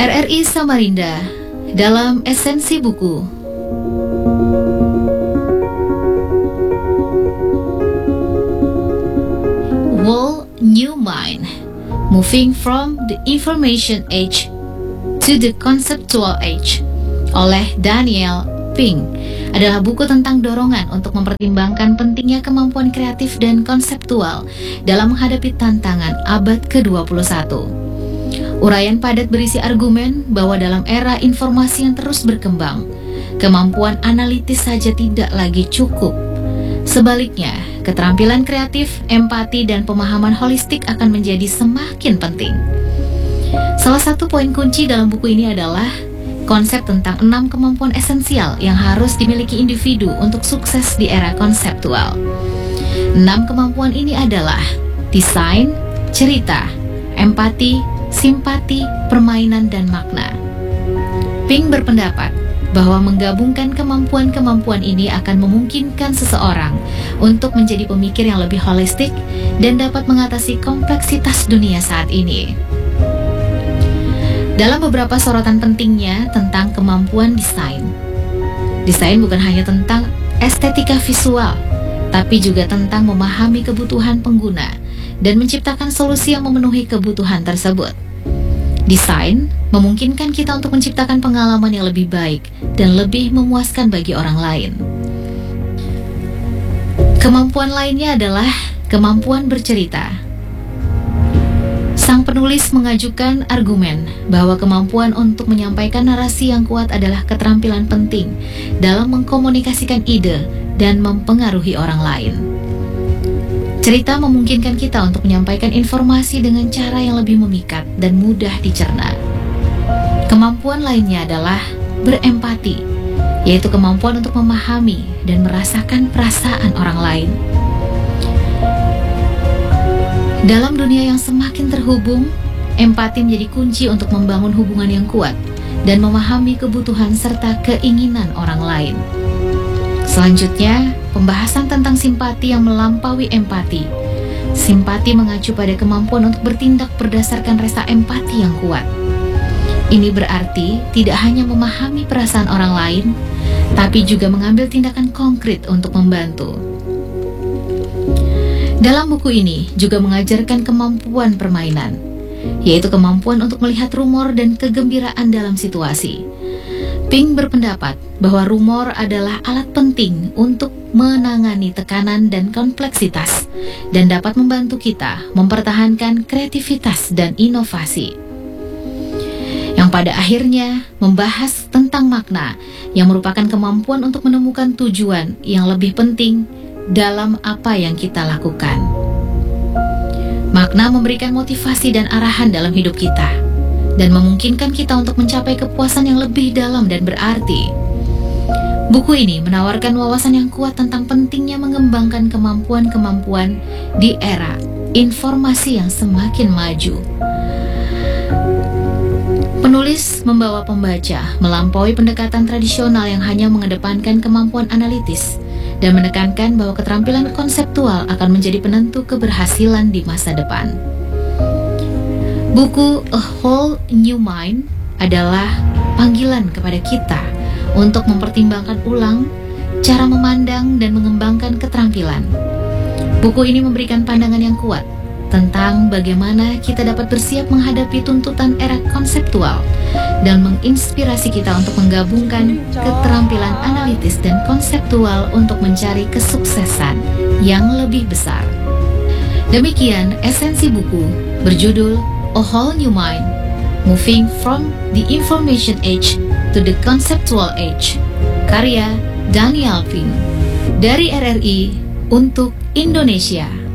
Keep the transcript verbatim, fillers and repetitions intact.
R R I Samarinda dalam esensi buku Whole New Mind, Moving from the Information Age to the Conceptual Age oleh Daniel Pink adalah buku tentang dorongan untuk mempertimbangkan pentingnya kemampuan kreatif dan konseptual dalam menghadapi tantangan abad ke dua puluh satu. Uraian padat berisi argumen bahwa dalam era informasi yang terus berkembang, kemampuan analitis saja tidak lagi cukup. Sebaliknya, keterampilan kreatif, empati, dan pemahaman holistik akan menjadi semakin penting. Salah satu poin kunci dalam buku ini adalah konsep tentang enam kemampuan esensial yang harus dimiliki individu untuk sukses di era konseptual. Enam kemampuan ini adalah desain, cerita, empati, simpati, permainan, dan makna. Pink berpendapat bahwa menggabungkan kemampuan-kemampuan ini akan memungkinkan seseorang untuk menjadi pemikir yang lebih holistik dan dapat mengatasi kompleksitas dunia saat ini. Dalam beberapa sorotan pentingnya tentang kemampuan desain. Desain bukan hanya tentang estetika visual, tapi juga tentang memahami kebutuhan pengguna dan menciptakan solusi yang memenuhi kebutuhan tersebut. Desain memungkinkan kita untuk menciptakan pengalaman yang lebih baik dan lebih memuaskan bagi orang lain. Kemampuan lainnya adalah kemampuan bercerita. Sang penulis mengajukan argumen bahwa kemampuan untuk menyampaikan narasi yang kuat adalah keterampilan penting dalam mengkomunikasikan ide dan mempengaruhi orang lain. Cerita memungkinkan kita untuk menyampaikan informasi dengan cara yang lebih memikat dan mudah dicerna. Kemampuan lainnya adalah berempati, yaitu kemampuan untuk memahami dan merasakan perasaan orang lain. Dalam dunia yang semakin terhubung, empati menjadi kunci untuk membangun hubungan yang kuat dan memahami kebutuhan serta keinginan orang lain. Selanjutnya, pembahasan tentang simpati yang melampaui empati. Simpati mengacu pada kemampuan untuk bertindak berdasarkan rasa empati yang kuat. Ini berarti tidak hanya memahami perasaan orang lain, tapi juga mengambil tindakan konkret untuk membantu. Dalam buku ini juga mengajarkan kemampuan permainan, yaitu kemampuan untuk melihat rumor dan kegembiraan dalam situasi. Pink berpendapat bahwa rumor adalah alat penting untuk menangani tekanan dan kompleksitas dan dapat membantu kita mempertahankan kreativitas dan inovasi. Yang pada akhirnya membahas tentang makna yang merupakan kemampuan untuk menemukan tujuan yang lebih penting dalam apa yang kita lakukan. Makna memberikan motivasi dan arahan dalam hidup kita dan memungkinkan kita untuk mencapai kepuasan yang lebih dalam dan berarti. Buku ini menawarkan wawasan yang kuat tentang pentingnya mengembangkan kemampuan-kemampuan di era informasi yang semakin maju. Penulis membawa pembaca melampaui pendekatan tradisional yang hanya mengedepankan kemampuan analitis dan menekankan bahwa keterampilan konseptual akan menjadi penentu keberhasilan di masa depan. Buku A Whole New Mind adalah panggilan kepada kita untuk mempertimbangkan ulang cara memandang dan mengembangkan keterampilan. Buku ini memberikan pandangan yang kuat tentang bagaimana kita dapat bersiap menghadapi tuntutan era konseptual dan menginspirasi kita untuk menggabungkan keterampilan analitis dan konseptual untuk mencari kesuksesan yang lebih besar. Demikian esensi buku berjudul A Whole New Mind, Moving from the Information Age to the Conceptual Age, karya Daniel Pink, dari R R I untuk Indonesia.